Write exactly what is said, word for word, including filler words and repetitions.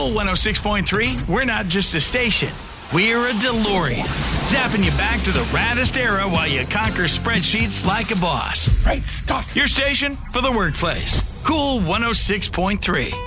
Cool one oh six point three, we're not just a station. We're a DeLorean, zapping you back to the raddest era while you conquer spreadsheets like a boss. Great Scott! Your station for the workplace. Cool one oh six point three.